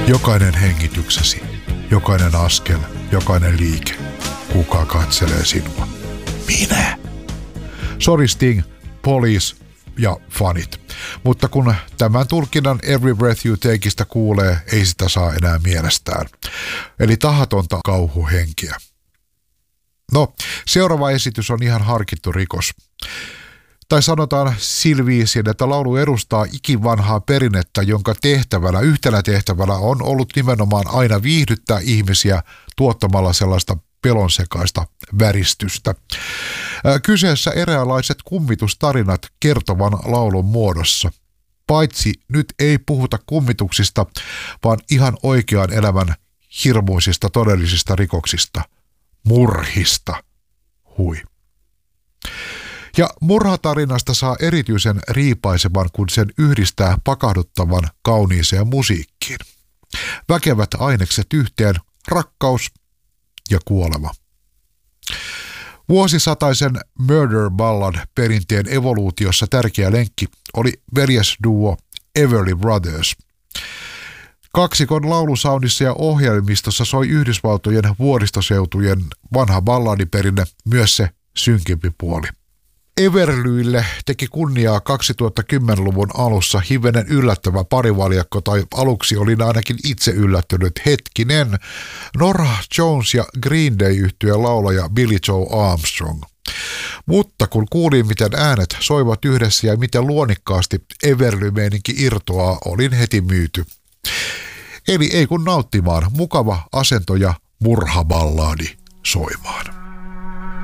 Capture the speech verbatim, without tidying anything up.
Jokainen hengityksesi, jokainen askel, jokainen liike. Kuka katselee sinua? Minä. Sorry Sting, Police ja fanit. Mutta kun tämän tulkinnan Every Breath You Takeista kuulee, ei sitä saa enää mielestään. Eli tahatonta kauhuhenkiä. No, seuraava esitys on ihan harkittu rikos. Tai sanotaan silviisin, että laulu edustaa ikivanhaa perinnettä, jonka tehtävänä, yhtenä tehtävänä on ollut nimenomaan aina viihdyttää ihmisiä tuottamalla sellaista pelonsekaista väristystä. Kyseessä eräänlaiset kummitustarinat kertovan laulun muodossa. Paitsi nyt ei puhuta kummituksista, vaan ihan oikean elämän hirmuisista todellisista rikoksista. Murhista. Hui. Ja murhatarinasta saa erityisen riipaisevan, kun sen yhdistää pakahduttavan kauniiseen musiikkiin. Väkevät ainekset yhteen, rakkaus ja kuolema. Vuosisataisen Murder Ballad-perinteen evoluutiossa tärkeä lenkki oli veljesduo Everly Brothers. Kaksikon laulusaunissa ja ohjelmistossa soi Yhdysvaltojen vuoristoseutujen vanha balladiperinne, myös se synkempi puoli. Everlyille teki kunniaa kaksituhattakymmenluvun alussa hivenen yllättävä parivaljakko, tai aluksi olin ainakin itse yllättynyt hetkinen, Norah Jones ja Green Day-yhtyeen laulaja Billie Joe Armstrong. Mutta kun kuulin, miten äänet soivat yhdessä ja miten luonnikkaasti Everly-meininki irtoaa, olin heti myyty. Eli ei kun nauttimaan, mukava asento ja murhaballadi soimaan.